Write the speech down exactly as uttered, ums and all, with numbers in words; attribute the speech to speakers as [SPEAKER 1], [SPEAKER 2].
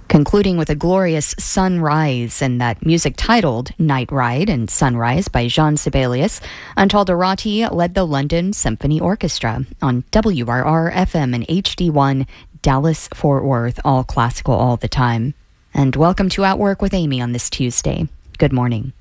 [SPEAKER 1] Concluding with a glorious sunrise and that music titled Night Ride and Sunrise by Jean Sibelius, Antal Dorati led the London Symphony Orchestra on W R R F M and H D one, Dallas-Fort Worth, all classical all the time. And welcome to At Work with Amy on this Tuesday. Good morning.